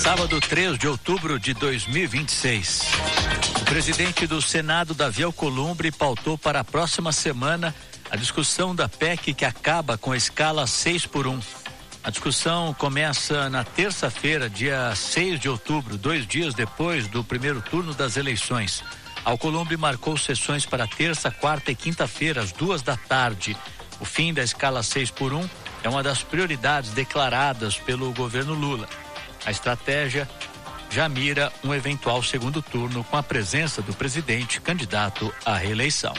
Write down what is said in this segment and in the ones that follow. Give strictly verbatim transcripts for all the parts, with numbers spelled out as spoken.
Sábado, três de outubro de dois mil e vinte e seis. O presidente do Senado, Davi Alcolumbre, pautou para a próxima semana a discussão da P E C que acaba com a escala seis por um. A discussão começa na terça-feira, dia seis de outubro, dois dias depois do primeiro turno das eleições. Alcolumbre marcou sessões para terça, quarta e quinta-feira, às duas da tarde. O fim da escala seis por um é uma das prioridades declaradas pelo governo Lula. A estratégia já mira um eventual segundo turno com a presença do presidente candidato à reeleição.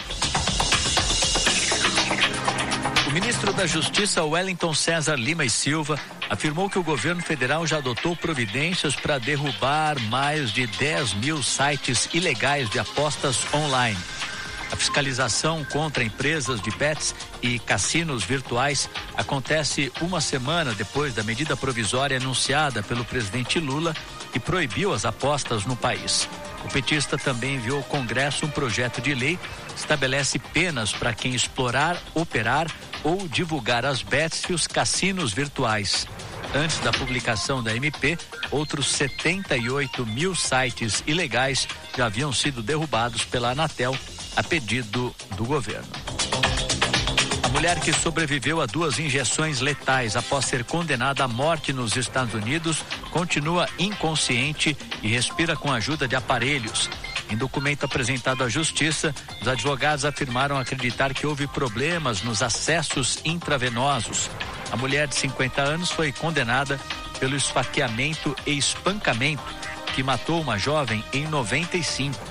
O ministro da Justiça, Wellington César Lima e Silva, afirmou que o governo federal já adotou providências para derrubar mais de dez mil sites ilegais de apostas online. A fiscalização contra empresas de bets e cassinos virtuais acontece uma semana depois da medida provisória anunciada pelo presidente Lula, que proibiu as apostas no país. O petista também enviou ao Congresso um projeto de lei que estabelece penas para quem explorar, operar ou divulgar as bets e os cassinos virtuais. Antes da publicação da M P, outros setenta e oito mil sites ilegais já haviam sido derrubados pela Anatel a pedido do governo. A mulher que sobreviveu a duas injeções letais após ser condenada à morte nos Estados Unidos continua inconsciente e respira com a ajuda de aparelhos. Em documento apresentado à Justiça, os advogados afirmaram acreditar que houve problemas nos acessos intravenosos. A mulher de cinquenta anos foi condenada pelo esfaqueamento e espancamento que matou uma jovem em noventa e cinco.